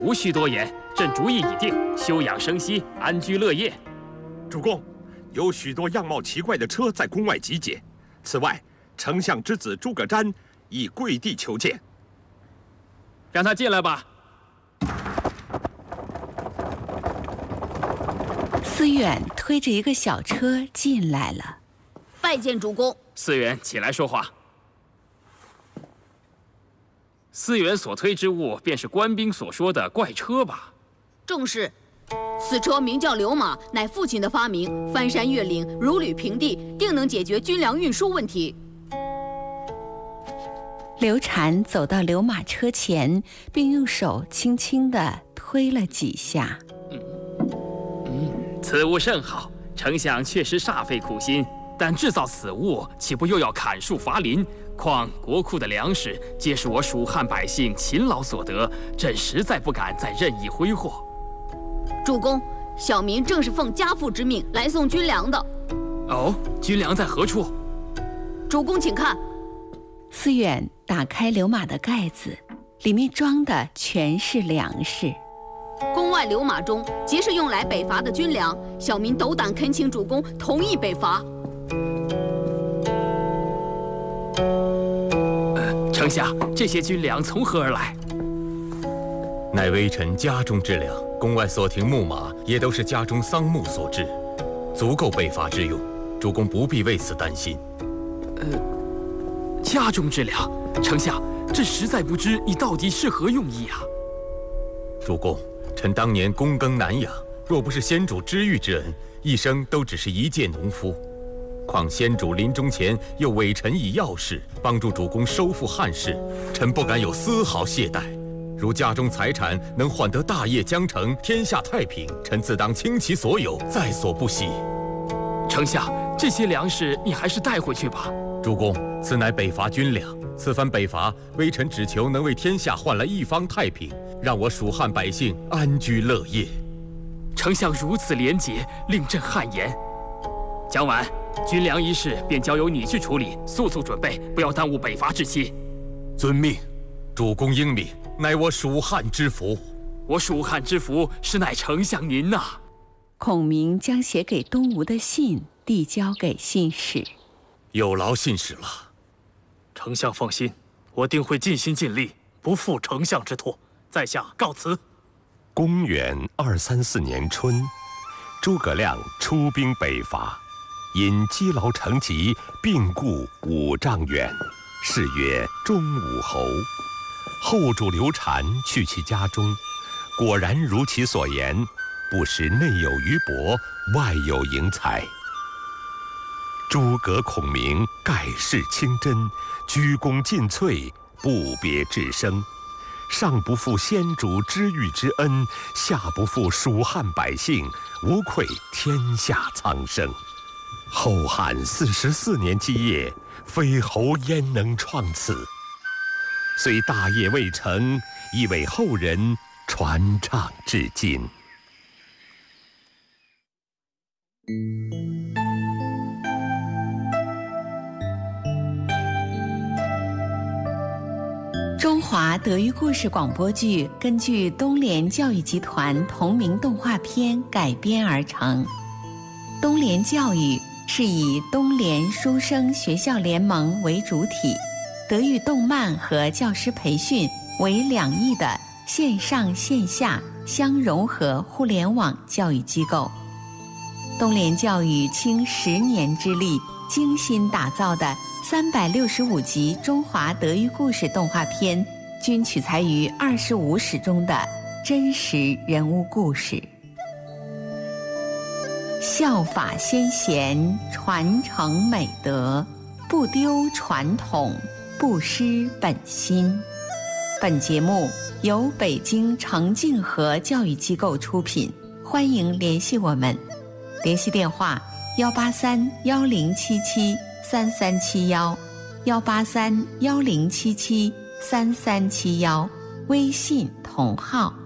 无需多言，朕主意已定，休养生息，安居乐业。 主公，有许多样貌奇怪的车在宫外集结。此外，丞相之子诸葛瞻已跪地求见。 让他进来吧。 思远推着一个小车进来了。 拜见主公。 思远，起来说话。思远所推之物，便是官兵所说的怪车吧？ 正是。此车名叫流马，乃父亲的发明，翻山越岭，如履平地，定能解决军粮运输问题。 刘禅走到流马车前，并用手轻轻地推了几下。 此物甚好，丞相确实煞费苦心，但制造此物，岂不又要砍树伐林？况国库的粮食，皆是我蜀汉百姓勤劳所得，朕实在不敢再任意挥霍。 主公，小民正是奉家父之命来送军粮的。 哦，军粮在何处？ 主公，请看。 思远打开流马的盖子，里面装的全是粮食。 宫外流马中皆是用来北伐的军粮，小民斗胆恳请主公同意北伐。 丞相，这些军粮从何而来？ 乃微臣家中之粮，宫外所停木马也都是家中桑木所制，足够北伐之用。主公不必为此担心。 家中之粮，丞相，朕实在不知你到底是何用意啊！ 主公，臣当年躬耕南阳，若不是先主知遇之恩，一生都只是一介农夫。况先主临终前又委臣以要事，帮助主公收复汉室，臣不敢有丝毫懈怠。如家中财产能换得大业将成，天下太平，臣自当倾其所有，在所不惜。 丞相，这些粮食你还是带回去吧。 主公，此乃北伐军粮，此番北伐，微臣只求能为天下换来一方太平，让我蜀汉百姓安居乐业。 丞相如此廉洁，令朕汗颜。蒋琬，军粮一事便交由你去处理，速速准备，不要耽误北伐之期。 遵命。主公英明，乃我蜀汉之福。 我蜀汉之福是乃丞相您呐。 孔明将写给东吴的信递交给信使。 有劳信使了。 丞相放心，我定会尽心尽力，不负丞相之托。在下告辞。 公元234年春，诸葛亮出兵北伐，因积劳成疾，病故5丈远，谥曰忠武侯。后主刘禅去其家中，果然如其所言，不识内有余帛，外有盈财。诸葛孔明盖世清真，鞠躬尽瘁，不别致生。上不负先主知遇之恩，下不负蜀汉百姓，无愧天下苍生。后汉44年基业，非侯焉能创此？虽大业未成，亦为后人传唱至今。 中华德育故事广播剧根据东联教育集团同名动画片改编而成。东联教育是以东联书生学校联盟为主体，德育动漫和教师培训为两翼的线上线下相融合互联网教育机构。东联教育倾10年之力精心打造的365集中华德育故事动画片，均取材于25史中的真实人物故事。效法先贤，传承美德，不丢传统，不失本心。本节目由北京程敬和教育机构出品，欢迎联系我们。联系电话183-1077-3371，183-1077-3371，微信同号